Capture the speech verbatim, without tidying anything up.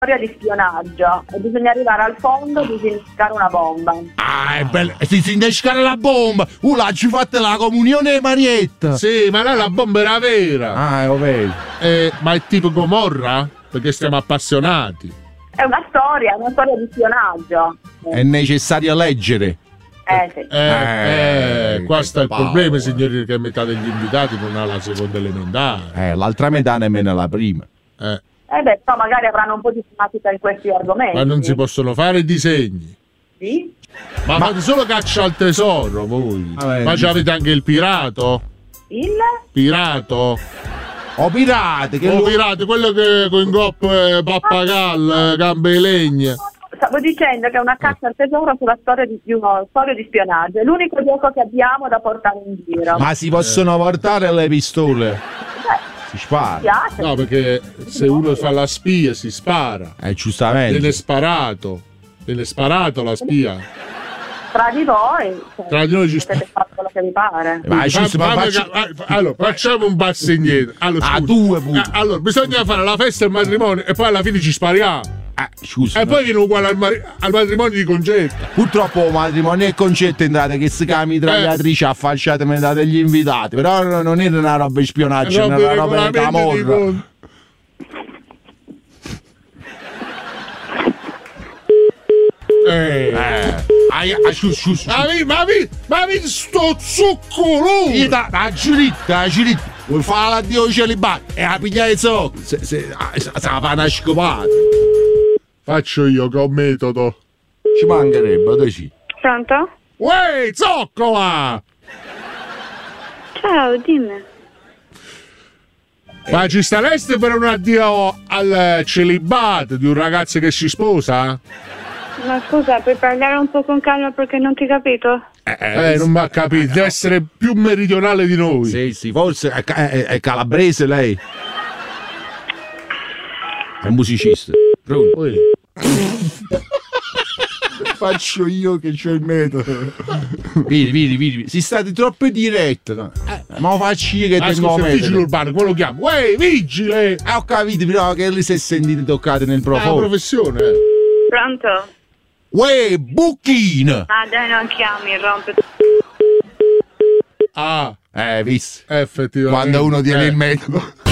storia di spionaggio e bisogna arrivare al fondo di disinnescare una bomba. Ah, è bello, si disinnescare la bomba. Uh, l'ha ci fatta la comunione Marietta. Sì, ma là la bomba era vera. Ah, lo vedi. Eh, ma è tipo Gomorra? Perché siamo appassionati. È una storia, una storia di spionaggio. È necessario leggere. Eh sì. Eh, eh, Eh, qua che sta il palle. problema, signori, che metà degli invitati non ha la seconda elementare. Eh, l'altra metà nemmeno la prima. Eh, Eh beh, però magari avranno un po' di tematica in questi argomenti. ma non si possono fare disegni. Sì? Ma, fate solo caccia al tesoro voi. Vabbè, ma c'avete anche il pirato? Il? Pirato? O pirate, che O lo- pirate, quello che con goppe pappagallo, gambe di legna. Stavo dicendo che è una caccia al tesoro sulla storia di, di uno storia di spionaggio. È l'unico gioco che abbiamo da portare in giro. Ma si possono portare le pistole? Beh, Si mi spara. piace. No, perché se uno fa la spia si spara. Eh, giustamente. Viene sparato. Viene sparato la spia. Tra di voi, cioè, Tra di noi ci potete fare quello che vi pare. Ma è giusto, ma Fammi- faccio- fammi- allora, facciamo un passo indietro. Allora, Ah, scusa. due pure. Eh, allora, bisogna fare la festa del matrimonio e poi alla fine ci spariamo. Eh, scusa. E poi viene uguale al, mari- al matrimonio di Concetta. Purtroppo matrimonio e concetto entrate che si chiami mitragliatrice affacciate metà degli invitati. Però non non era una roba di spionaggio, era Roba una roba di regolamenti di camorra. con- Eh. Eh. Ai- ai- scusa, scusa. Ma vi, ma vi, ma vi sto zuccolone! Io da, da giuritta, da giuritta. Vuoi fare l'addio celibato e la pigliare sotto? Se, se, ah, se, se la fa una scopata. Faccio io che ho metodo. Ci mancherebbe, dove ci? Pronto? Uè, zoccola! Ciao, dimmi. Ma ci stareste per un addio al celibato di un ragazzo che si sposa? Ma scusa, puoi parlare un po' con calma perché non ti ho capito? Eh, non mi ha capito, deve essere più meridionale di noi. Sì, sì, forse è, ca- è- è calabrese lei. È un musicista. Pronto? Uè. Faccio io che c'ho il metodo. Vedi, vedi, vedi. Si state troppo diretto. No? Eh, ma lo faccio io che Ah, tengo scusa, il vigile metodo. urbano, come lo chiamo? Uè, vigile! Ah, ho capito, però che lì si è sentito toccate nel Ah, la profondo. professione. Pronto? Uè, bucchino! Ah, dai, non chiami, rompe. Ah, Eh, visto? effettivamente. Quando uno tiene Eh. il metodo.